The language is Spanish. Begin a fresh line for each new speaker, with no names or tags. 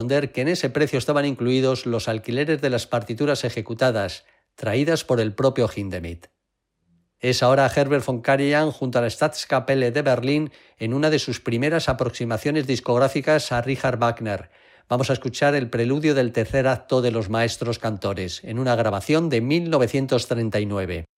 responder que en ese precio estaban incluidos los alquileres de las partituras ejecutadas, traídas por el propio Hindemith. Es ahora Herbert von Karajan junto a la Staatskapelle de Berlín en una de sus primeras aproximaciones discográficas a Richard Wagner. Vamos a escuchar el preludio del tercer acto de Los Maestros Cantores, en una grabación de 1939.